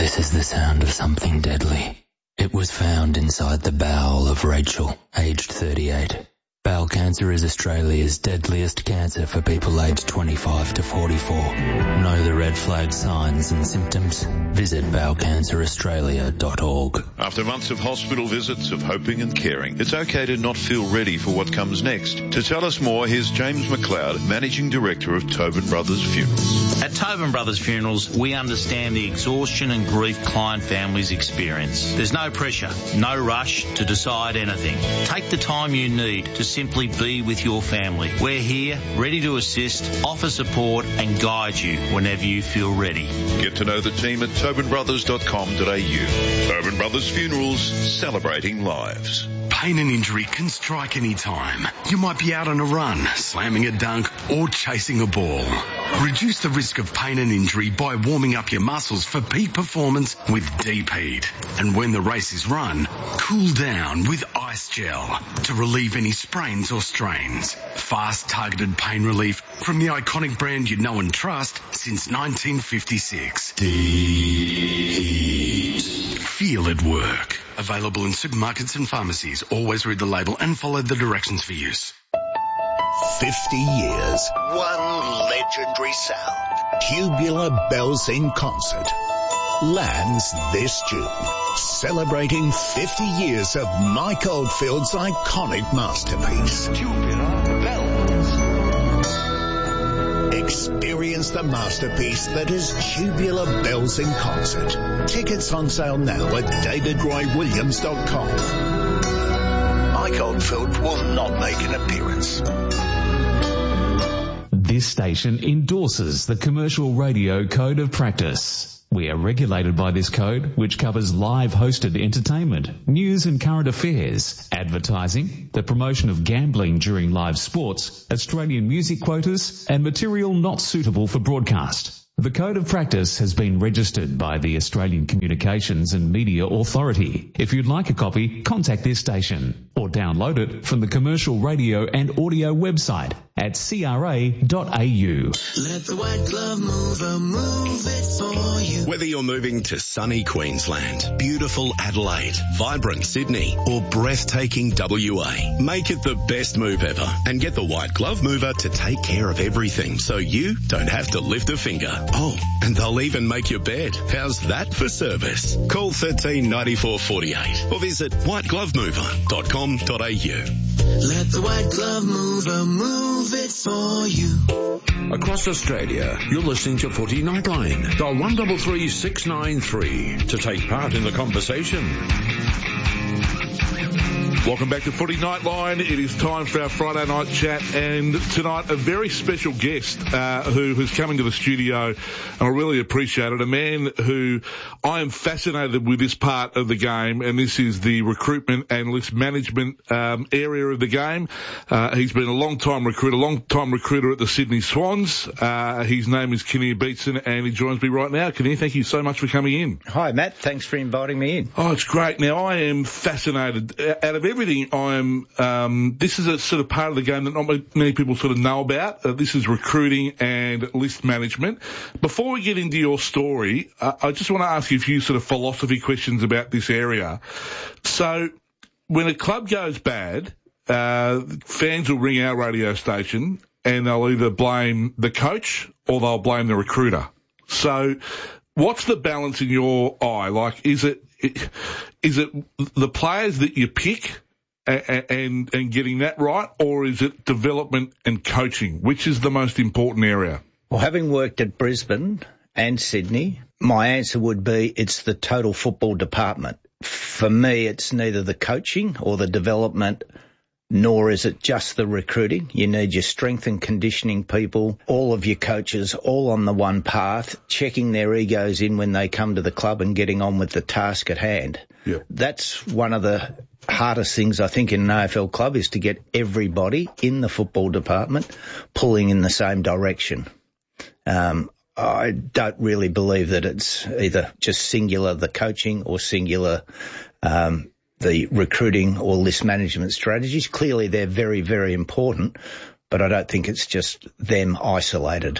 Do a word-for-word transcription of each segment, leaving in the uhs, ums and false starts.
This is the sound of something deadly. It was found inside the bowel of Rachel, aged thirty-eight. Bowel cancer is Australia's deadliest cancer for people aged twenty-five to forty-four. Know the red flag signs and symptoms? Visit bowel cancer australia dot org. After months of hospital visits, of hoping and caring, it's okay to not feel ready for what comes next. To tell us more, here's James McLeod, Managing Director of Tobin Brothers Funerals. At Tobin Brothers Funerals, we understand the exhaustion and grief client families experience. There's no pressure, no rush to decide anything. Take the time you need to simply be with your family. We're here, ready to assist, offer support and guide you whenever you feel ready. Get to know the team at tobin brothers dot com dot a u. Tobin Brothers Funerals, celebrating lives. Pain and injury can strike any time. You might be out on a run, slamming a dunk, or chasing a ball. Reduce the risk of pain and injury by warming up your muscles for peak performance with Deep Heat. And when the race is run, cool down with Ice Gel to relieve any sprains or strains. Fast, targeted pain relief from the iconic brand you know and trust since nineteen fifty-six. Deep Heat. Feel it work. Available in supermarkets and pharmacies. Always read the label and follow the directions for use. fifty years. One legendary sound. Tubular Bells in Concert. Lands this June. Celebrating fifty years of Mike Oldfield's iconic masterpiece. Tubular Bells. Experience the masterpiece that is Tubular Bells in Concert. Tickets on sale now at david roy williams dot com. Mike Oldfield will not make an appearance. This station endorses the Commercial Radio Code of Practice. We are regulated by this code, which covers live hosted entertainment, news and current affairs, advertising, the promotion of gambling during live sports, Australian music quotas, and material not suitable for broadcast. The Code of Practice has been registered by the Australian Communications and Media Authority. If you'd like a copy, contact this station or download it from the Commercial Radio and Audio website at c r a dot a u. Let the white glove mover move it for you. Whether you're moving to sunny Queensland, beautiful Adelaide, vibrant Sydney, or breathtaking W A, make it the best move ever and get the white glove mover to take care of everything so you don't have to lift a finger. Oh, and they'll even make your bed. How's that for service? Call thirteen ninety-four forty-eight or visit white glove mover dot com dot a u. Let the white glove mover move it for you. Across Australia, you're listening to Footy Nightline. Dial one three three six nine three to take part in the conversation. Welcome back to Footy Nightline. It is time for our Friday night chat, and tonight a very special guest uh, who has come into the studio, and I really appreciate it. A man who I am fascinated with this part of the game, and this is the recruitment and list management um, area of the game. Uh, he's been a long-time recruiter, long-time recruiter at the Sydney Swans. Uh, his name is Kinnear Beatson, and he joins me right now. Kinnear, thank you so much for coming in. Hi, Matt. Thanks for inviting me in. Oh, it's great. Now, I am fascinated. Out of everything I'm, um, this is a sort of part of the game that not many people sort of know about. Uh, this is recruiting and list management. Before we get into your story, uh, I just want to ask you a few sort of philosophy questions about this area. So, when a club goes bad, uh, fans will ring our radio station and they'll either blame the coach or they'll blame the recruiter. So, what's the balance in your eye? Like, is it, is it the players that you pick and, and, and getting that right, or is it development and coaching? Which is the most important area? Well, having worked at Brisbane and Sydney, my answer would be it's the total football department. For me, it's neither the coaching or the development, nor is it just the recruiting. You need your strength and conditioning people, all of your coaches, all on the one path, checking their egos in when they come to the club and getting on with the task at hand. Yeah. That's one of the hardest things, I think, in an A F L club is to get everybody in the football department pulling in the same direction. Um, I don't really believe that it's either just singular the coaching or singular um the recruiting or list management strategies. Clearly, they're very, very important, but I don't think it's just them isolated.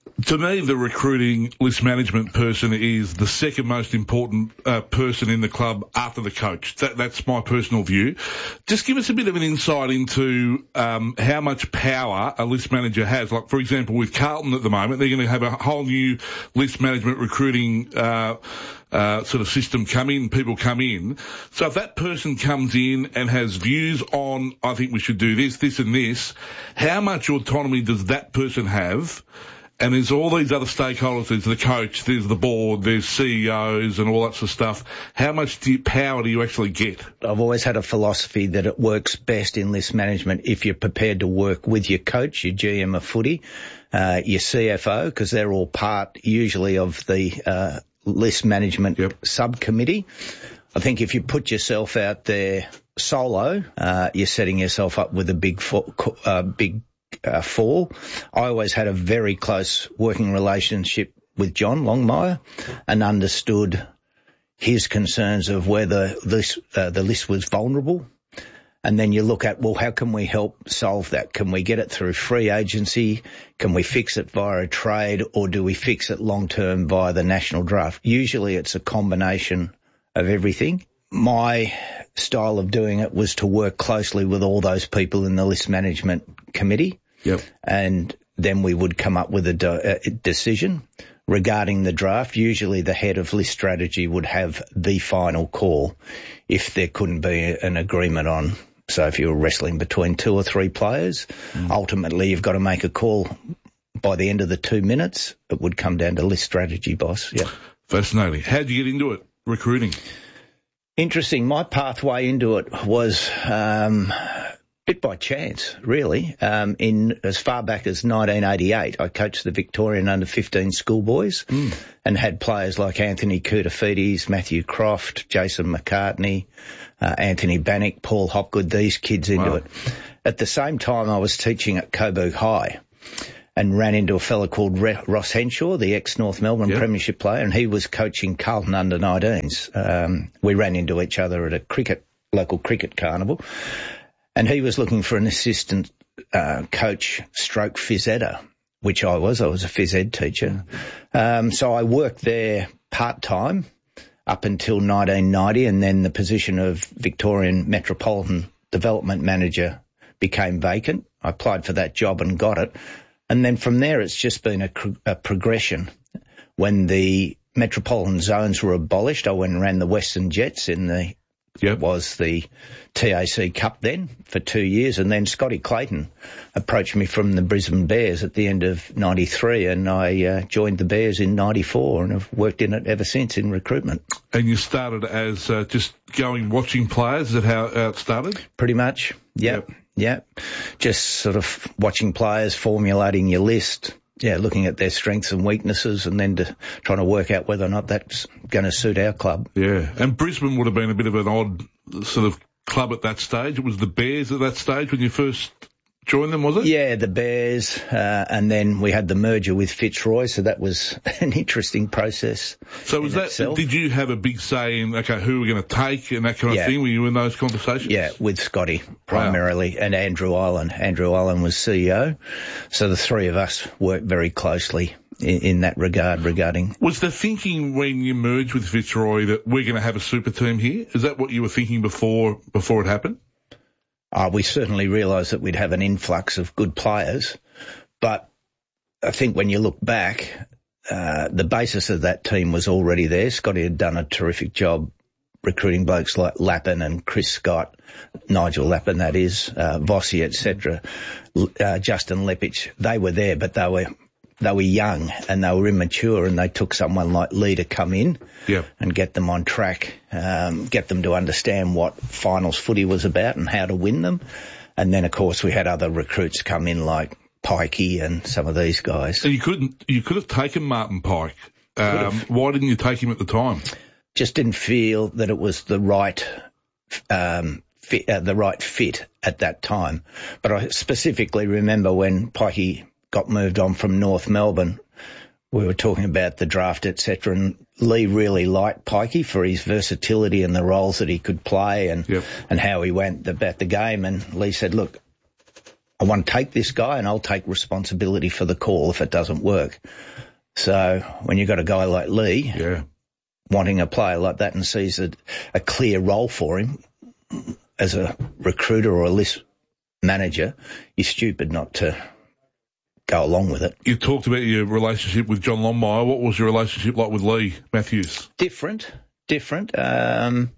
To me, the recruiting list management person is the second most important uh, person in the club after the coach. That, that's my personal view. Just give us a bit of an insight into um, how much power a list manager has. Like, for example, with Carlton at the moment, they're going to have a whole new list management recruiting uh, uh, sort of system come in, people come in. So if that person comes in and has views on, I think we should do this, this and this, how much autonomy does that person have? And there's all these other stakeholders, there's the coach, there's the board, there's C E Os and all that sort of stuff. How much do you, power do you actually get? I've always had a philosophy that it works best in list management if you're prepared to work with your coach, your G M of footy, uh, your C F O, because they're all part usually of the uh, list management yep. subcommittee. I think if you put yourself out there solo, uh, you're setting yourself up with a big, fo- uh, big Uh, fall. I always had a very close working relationship with John Longmire and understood his concerns of whether this, uh, the list was vulnerable. And then you look at, well, how can we help solve that? Can we get it through free agency? Can we fix it via a trade, or do we fix it long term via the national draft? Usually it's a combination of everything. My style of doing it was to work closely with all those people in the list management committee. Yep. And then we would come up with a, de- a decision regarding the draft. Usually the head of list strategy would have the final call if there couldn't be an agreement on. So if you were wrestling between two or three players, mm. ultimately you've got to make a call by the end of the two minutes. It would come down to list strategy, boss. Yeah. Fascinating. How'd you get into it, recruiting? Interesting. My pathway into it was um, bit by chance, really. Um, in as far back as nineteen eighty-eight, I coached the Victorian under fifteen schoolboys mm. and had players like Anthony Koutafidis, Matthew Croft, Jason McCartney, uh, Anthony Bannock, Paul Hopgood, these kids into wow. it. At the same time, I was teaching at Coburg High and ran into a fella called Re- Ross Henshaw, the ex-North Melbourne yep. Premiership player, and he was coaching Carlton under nineteens. Um, we ran into each other at a cricket, local cricket carnival, and he was looking for an assistant uh, coach stroke phys editor, which I was. I was a phys ed teacher. Um, so I worked there part-time up until nineteen ninety, and then the position of Victorian Metropolitan Development Manager became vacant. I applied for that job and got it. And then from there, it's just been a, a progression. When the metropolitan zones were abolished, I went and ran the Western Jets in the, yep. was the T A C Cup then for two years. And then Scotty Clayton approached me from the Brisbane Bears at the end of ninety-three, and I uh, joined the Bears in ninety-four and have worked in it ever since in recruitment. And you started as uh, just going, watching players? Is that how, how it started? Pretty much, yep. yep. Yeah, just sort of watching players, formulating your list, yeah, looking at their strengths and weaknesses, and then to, trying to work out whether or not that's going to suit our club. Yeah, and Brisbane would have been a bit of an odd sort of club at that stage. It was the Bears at that stage when you first joined them, was it? Yeah, the Bears, uh, and then we had the merger with Fitzroy, so that was an interesting process. So was that, itself. Did you have a big say in, okay, who we're going to take and that kind yeah. of thing? Were you in those conversations? Yeah, with Scotty primarily, wow. and Andrew Island. Andrew Island was C E O, so the three of us worked very closely in, in that regard regarding... Was the thinking when you merged with Fitzroy that we're going to have a super team here? Is that what you were thinking before before it happened? Uh, we certainly realised that we'd have an influx of good players, but I think when you look back, uh, the basis of that team was already there. Scotty had done a terrific job recruiting blokes like Lappin and Chris Scott, Nigel Lappin, that is, uh, Vossi, et cetera, uh, Justin Lepich. They were there, but they were they were young and they were immature, and they took someone like Lee to come in yep. and get them on track, um, get them to understand what finals footy was about and how to win them. And then, of course, we had other recruits come in like Pikey and some of these guys. So you couldn't, you could have taken Martin Pike. Um, why didn't you take him at the time? Just didn't feel that it was the right, um, fit, uh, the right fit at that time. But I specifically remember when Pikey got moved on from North Melbourne, we were talking about the draft, et cetera, and Lee really liked Pikey for his versatility and the roles that he could play and yep. and how he went about the game. And Lee said, look, I want to take this guy and I'll take responsibility for the call if it doesn't work. So when you've got a guy like Lee yeah. wanting a player like that and sees a, a clear role for him as a recruiter or a list manager, you're stupid not to go along with it. You talked about your relationship with John Longmire. What was your relationship like with Lee Matthews? Different, different. Um,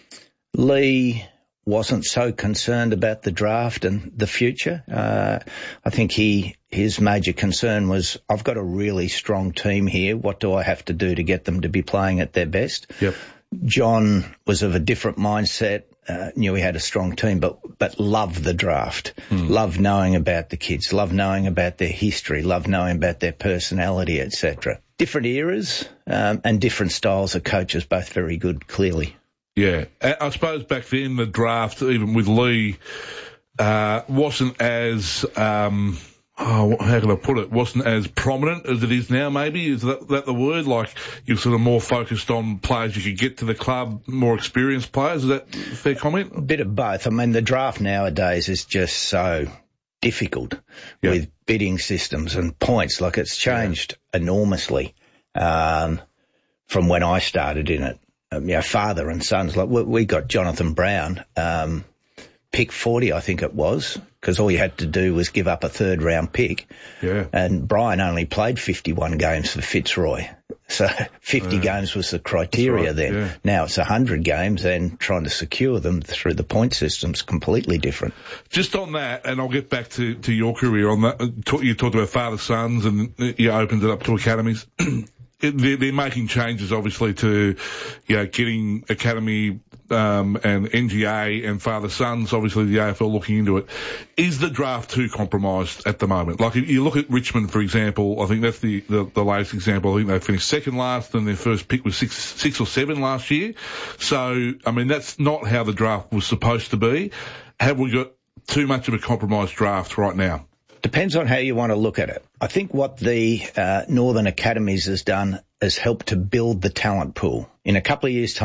Lee wasn't so concerned about the draft and the future. Uh, I think he his major concern was, I've got a really strong team here. What do I have to do to get them to be playing at their best? Yep. John was of a different mindset, uh, knew he had a strong team, but but loved the draft, mm. loved knowing about the kids, loved knowing about their history, loved knowing about their personality, et cetera. Different eras um, and different styles of coaches, both very good, clearly. Yeah, I suppose back then the draft, even with Lee, uh, wasn't as, um, oh, how can I put it, wasn't as prominent as it is now, maybe? Is that, that the word? Like, you're sort of more focused on players you could get to the club, more experienced players? Is that a fair comment? A bit of both. I mean, the draft nowadays is just so difficult yep. with bidding systems and points. Like, it's changed yeah. enormously um, from when I started in it. Um, you know, father and sons, like we, we got Jonathan Brown, um, pick forty, I think it was, because all you had to do was give up a third round pick. Yeah. And Brian only played fifty-one games for Fitzroy. So fifty yeah. games was the criteria right, then. Yeah. Now it's one hundred games, and trying to secure them through the point system's completely different. Just on that, and I'll get back to, to your career on that. You talked about father sons and you opened it up to academies. They're, they're making changes, obviously, to, you know, getting academy, um, and N G A and father sons, obviously the A F L looking into it. Is the draft too compromised at the moment? Like, if you look at Richmond, for example, I think that's the, the, the latest example. I think they finished second last and their first pick was six, six or seven last year. So, I mean, that's not how the draft was supposed to be. Have we got too much of a compromised draft right now? Depends on how you want to look at it. I think what the uh, Northern Academies has done is helped to build the talent pool. In a couple of years' time,